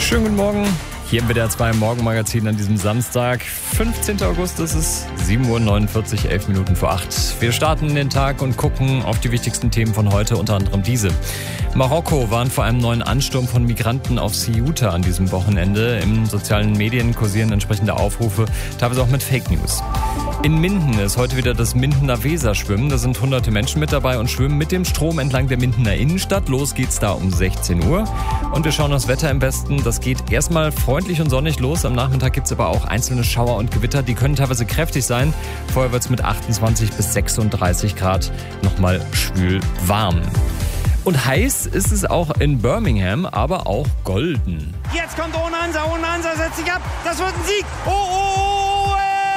Schönen guten Morgen. Hier im WDR 2 Morgenmagazin an diesem Samstag, 15. August, es ist 7.49 Uhr, 11 Minuten vor 8. Wir starten den Tag und gucken auf die wichtigsten Themen von heute, unter anderem diese. Marokko warnt vor einem neuen Ansturm von Migranten auf Ceuta an diesem Wochenende. In sozialen Medien kursieren entsprechende Aufrufe, teilweise auch mit Fake News. In Minden ist heute wieder das Mindener Weserschwimmen. Da sind hunderte Menschen mit dabei und schwimmen mit dem Strom entlang der Mindener Innenstadt. Los geht's da um 16 Uhr. Und wir schauen das Wetter im Westen. Das geht erstmal freundlich und sonnig los. Am Nachmittag gibt's aber auch einzelne Schauer und Gewitter. Die können teilweise kräftig sein. Vorher wird's mit 28 bis 36 Grad nochmal schwül warm. Und heiß ist es auch in Birmingham, aber auch golden. Jetzt kommt Onansa setzt sich ab. Das wird ein Sieg. Oh,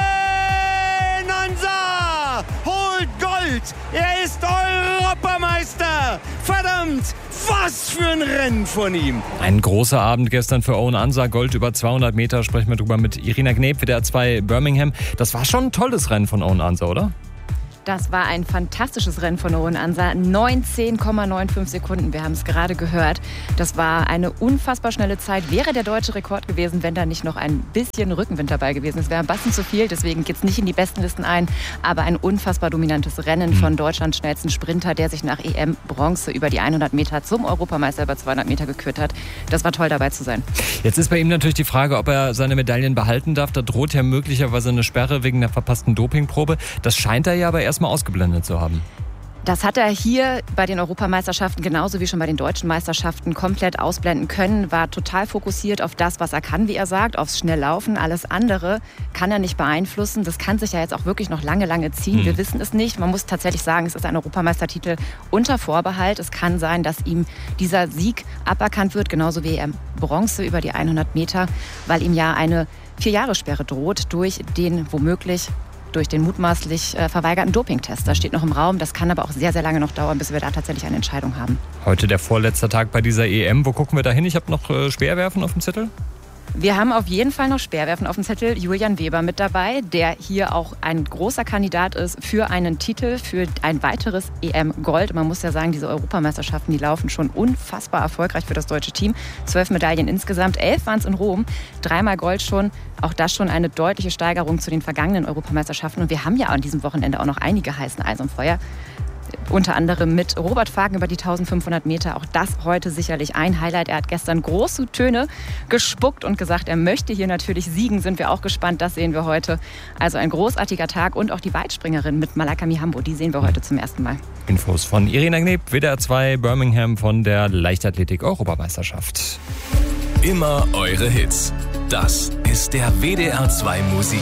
Onansa holt Gold. Er ist Europameister. Verdammt, was für ein Rennen von ihm. Ein großer Abend gestern für Onansa. Gold über 200 Meter. Sprechen wir drüber mit Irina Gneb, WDR 2 Birmingham. Das war schon ein tolles Rennen von Onansa, oder? Das war ein fantastisches Rennen von Onansa. 19,95 Sekunden, wir haben es gerade gehört. Das war eine unfassbar schnelle Zeit. Wäre der deutsche Rekord gewesen, wenn da nicht noch ein bisschen Rückenwind dabei gewesen ist. Es wäre ein bisschen zu viel, deswegen geht es nicht in die besten Listen ein. Aber ein unfassbar dominantes Rennen von Deutschlands schnellsten Sprinter, der sich nach EM-Bronze über die 100 Meter zum Europameister über 200 Meter gekürt hat. Das war toll, dabei zu sein. Jetzt ist bei ihm natürlich die Frage, ob er seine Medaillen behalten darf. Da droht ja möglicherweise eine Sperre wegen der verpassten Dopingprobe. Das scheint er ja aber erstmal ausgeblendet zu haben. Das hat er hier bei den Europameisterschaften genauso wie schon bei den deutschen Meisterschaften komplett ausblenden können. War total fokussiert auf das, was er kann, wie er sagt, aufs Schnelllaufen. Alles andere kann er nicht beeinflussen. Das kann sich ja jetzt auch wirklich noch lange ziehen. Wir wissen es nicht. Man muss tatsächlich sagen, es ist ein Europameistertitel unter Vorbehalt. Es kann sein, dass ihm dieser Sieg aberkannt wird, genauso wie Bronze über die 100 Meter, weil ihm ja eine 4-Jahres-Sperre droht durch den mutmaßlich verweigerten Dopingtest. Das steht noch im Raum. Das kann aber auch sehr lange noch dauern, bis wir da tatsächlich eine Entscheidung haben. Heute der vorletzte Tag bei dieser EM. Wo gucken wir da hin? Ich habe noch Speerwerfen auf dem Zettel. Wir haben auf jeden Fall noch Speerwerfen auf dem Zettel. Julian Weber mit dabei, der hier auch ein großer Kandidat ist für einen Titel, für ein weiteres EM-Gold. Man muss ja sagen, diese Europameisterschaften, die laufen schon unfassbar erfolgreich für das deutsche Team. 12 Medaillen insgesamt, 11 waren es in Rom, 3-mal Gold schon. Auch das schon eine deutliche Steigerung zu den vergangenen Europameisterschaften. Und wir haben ja an diesem Wochenende auch noch einige heißen Eisen im Feuer. Unter anderem mit Robert Fagen über die 1500 Meter. Auch das heute sicherlich ein Highlight. Er hat gestern große Töne gespuckt und gesagt, er möchte hier natürlich siegen. Sind wir auch gespannt, das sehen wir heute. Also ein großartiger Tag. Und auch die Weitspringerin mit Malaka Mihambo, die sehen wir heute zum ersten Mal. Infos von Irina Gneb, WDR 2 Birmingham von der Leichtathletik-Europameisterschaft. Immer eure Hits. Das ist der WDR 2 Musik.